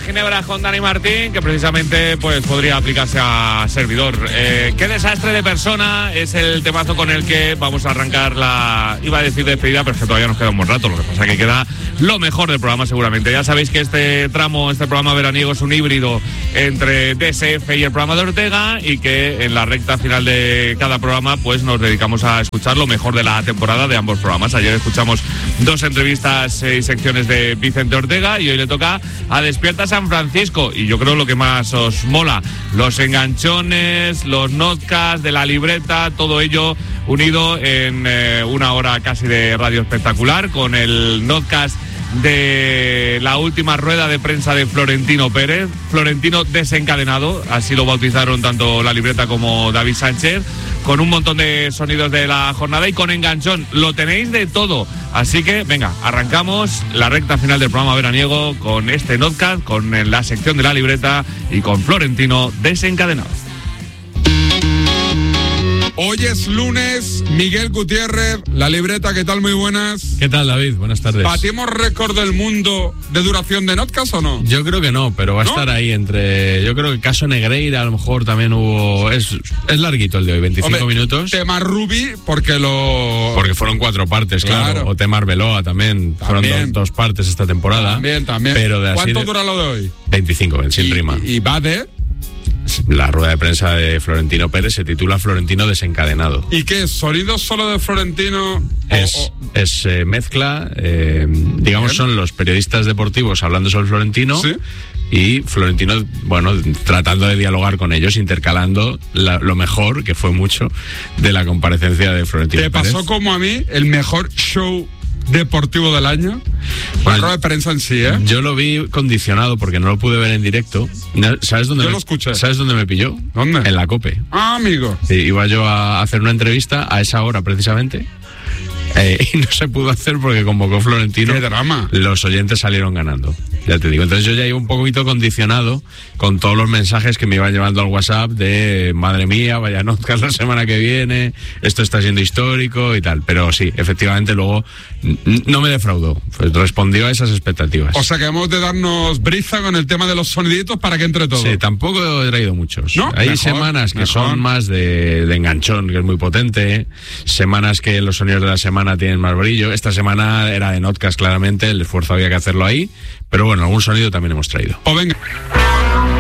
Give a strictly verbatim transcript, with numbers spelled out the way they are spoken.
Ginebra con Dani Martín, que precisamente pues podría aplicarse a servidor. Eh, qué desastre de persona es el temazo con el que vamos a arrancar la, iba a decir despedida, pero es que todavía nos queda un buen rato, lo que pasa es que queda lo mejor del programa seguramente. Ya sabéis que este tramo, este programa veraniego es un híbrido entre D S F y el programa de Ortega, y que en la recta final de cada programa pues nos dedicamos a escuchar lo mejor de la temporada de ambos programas. Ayer escuchamos dos entrevistas y secciones de Vicente Ortega, y hoy le toca a Despierta San Francisco, y yo creo lo que más os mola, los enganchones, los notcasts de la libreta, todo ello unido en eh, una hora casi de radio espectacular, con el notcast de la última rueda de prensa de Florentino Pérez, Florentino desencadenado, así lo bautizaron tanto la libreta como David Sánchez, con un montón de sonidos de la jornada y con enganchón. Lo tenéis de todo, así que venga, arrancamos la recta final del programa veraniego con este notcast, con la sección de la libreta y con Florentino desencadenado. Hoy es lunes, Miguel Gutiérrez, la libreta, ¿qué tal? Muy buenas. ¿Qué tal, David? Buenas tardes. ¿Batimos récord del mundo de duración de notcast o no? Yo creo que no, pero va a ¿No? estar ahí entre... Yo creo que caso Negreira a lo mejor también hubo... Es, es larguito el de hoy, veinticinco Hombre, minutos. Tema Rubi, porque lo... Porque fueron cuatro partes, claro. claro. O tema Arbeloa también. también. Fueron dos, dos partes esta temporada. También, también. Pero de ¿Cuánto de... dura lo de hoy? veinticinco, sin y, rima. Y va de... La rueda de prensa de Florentino Pérez se titula Florentino desencadenado. ¿Y qué es? ¿Sonidos solo de Florentino? Es, o, o... es eh, mezcla, eh, digamos, son los periodistas deportivos hablando sobre Florentino. ¿Sí? Y Florentino, bueno, tratando de dialogar con ellos, intercalando la, lo mejor, que fue mucho, de la comparecencia de Florentino ¿Te Pérez. pasó como a mí el mejor show deportivo del año? La rueda de prensa en sí, ¿eh? Yo lo vi condicionado porque no lo pude ver en directo. ¿Sabes dónde, yo me, lo escuché. ¿Sabes dónde me pilló? ¿Dónde? En la COPE. Ah, amigo. Sí, iba yo a hacer una entrevista a esa hora precisamente. Eh, y no se pudo hacer porque convocó Florentino. ¡Qué drama! Los oyentes salieron ganando, ya te digo. Entonces yo ya iba un poquito condicionado con todos los mensajes que me iban llevando al WhatsApp de madre mía, vaya notcast la semana que viene, esto está siendo histórico y tal. Pero sí, efectivamente luego n- no me defraudó, pues respondió a esas expectativas. O sea que hemos de darnos brisa con el tema de los soniditos para que entre todo. Sí, tampoco he traído muchos. ¿No? Hay mejor, semanas que mejor. son más de, de enganchón, que es muy potente. Semanas que los sonidos de la semana tienen más brillo. Esta semana era de notcast, claramente. El esfuerzo había que hacerlo ahí. Pero bueno, algún sonido también hemos traído. O venga.